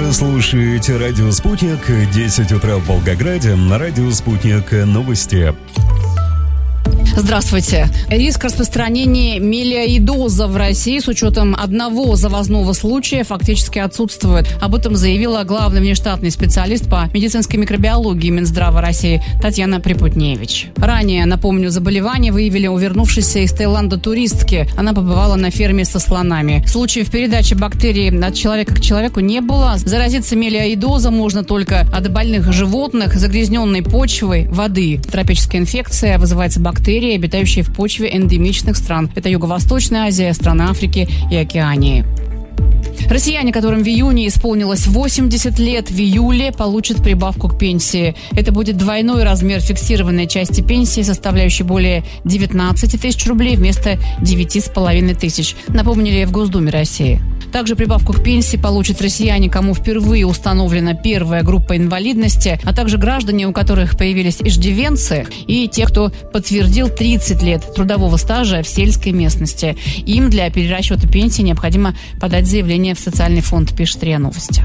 Вы слушаете «Радио Спутник», 10 утра в Волгограде, на «Радио Спутник» новости. Здравствуйте. Риск распространения мелиоидоза в России с учетом одного завозного случая фактически отсутствует. Об этом заявила главный внештатный специалист по медицинской микробиологии Минздрава России Татьяна Припутневич. Ранее, напомню, заболевание выявили у вернувшейся из Таиланда туристки. Она побывала на ферме со слонами. Случаев передачи бактерий от человека к человеку не было. Заразиться мелиоидозом можно только от больных животных, загрязненной почвой, воды. Тропическая инфекция вызывается бактерией, обитающие в почве эндемичных стран. Это Юго-Восточная Азия, страны Африки и Океании. Россияне, которым в июне исполнилось 80 лет, в июле получат прибавку к пенсии. Это будет двойной размер фиксированной части пенсии, составляющей более 19 тысяч рублей вместо 9,5 тысяч, напомнили в Госдуме России. Также прибавку к пенсии получат россияне, кому впервые установлена первая группа инвалидности, а также граждане, у которых появились иждивенцы, и те, кто подтвердил 30 лет трудового стажа в сельской местности. Им для перерасчета пенсии необходимо подать заявление в социальный фонд, пишет РИА Новости.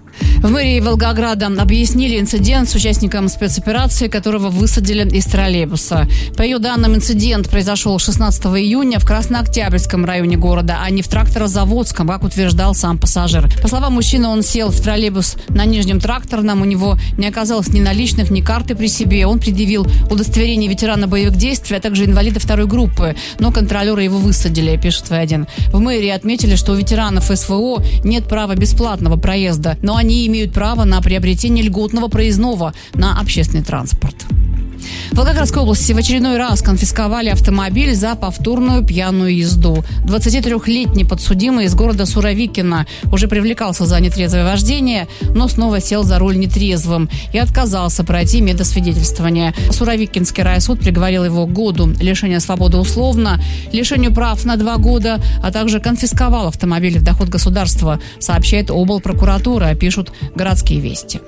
В мэрии Волгограда объяснили инцидент с участником спецоперации, которого высадили из троллейбуса. По ее данным, инцидент произошел 16 июня в Краснооктябрьском районе города, а не в Тракторозаводском, как утверждал сам пассажир. По словам мужчины, он сел в троллейбус на Нижнем Тракторном, у него не оказалось ни наличных, ни карты при себе. Он предъявил удостоверение ветерана боевых действий, а также инвалида второй группы, но контролеры его высадили, пишет В1. В мэрии отметили, что у ветеранов СВО нет права бесплатного проезда, но они имеют право на приобретение льготного проездного на общественный транспорт. В Волгоградской области в очередной раз конфисковали автомобиль за повторную пьяную езду. 23-летний подсудимый из города Суровикино уже привлекался за нетрезвое вождение, но снова сел за руль нетрезвым и отказался пройти медосвидетельствование. Суровикинский райсуд приговорил его к году лишения свободы условно, лишению прав на 2 года, а также конфисковал автомобиль в доход государства, сообщает облпрокуратура, пишут «Городские вести».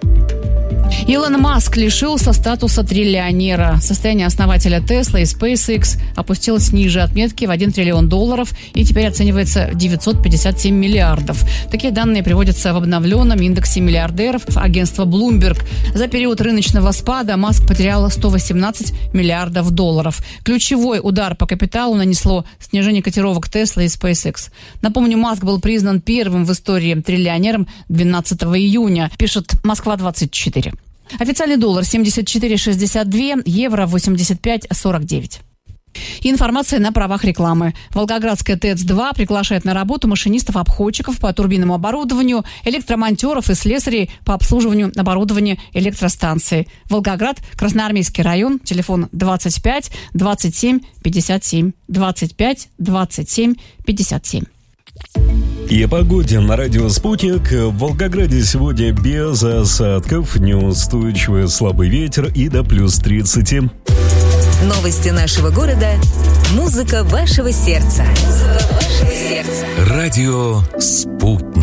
Илон Маск лишился статуса триллионера. Состояние основателя Tesla и SpaceX опустилось ниже отметки в $1 триллион и теперь оценивается в 957 миллиардов. Такие данные приводятся в обновленном индексе миллиардеров агентства Bloomberg. За период рыночного спада Маск потерял $118 миллиардов. Ключевой удар по капиталу нанесло снижение котировок Tesla и SpaceX. Напомню, Маск был признан первым в истории триллионером 12 июня, пишет Москва-24. Официальный доллар 74,62, евро 85,49. Информация на правах рекламы. Волгоградская ТЭЦ-2 приглашает на работу машинистов-обходчиков по турбинному оборудованию, электромонтеров и слесарей по обслуживанию оборудования электростанции. Волгоград, Красноармейский район, телефон 25 27 57 25 27 57. И о погоде на радио «Спутник». В Волгограде сегодня без осадков, неустойчивый слабый ветер и до плюс 30. Новости нашего города. Музыка вашего сердца. Радио «Спутник».